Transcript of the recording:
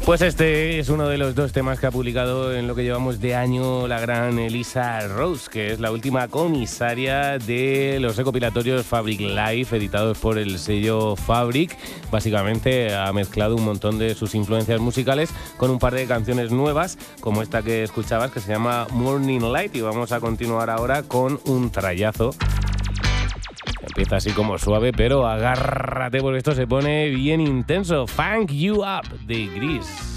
Pues este es uno de los 2 temas que ha publicado en lo que llevamos de año la gran Elisa Rose, que es la última comisaria de los recopilatorios Fabric Live, editados por el sello Fabric. Básicamente ha mezclado un montón de sus influencias musicales con un par de canciones nuevas, como esta que escuchabas, que se llama Morning Light, y vamos a continuar ahora con un trayazo. Empieza así como suave, pero agárrate porque esto se pone bien intenso. Funk You Up de Grease.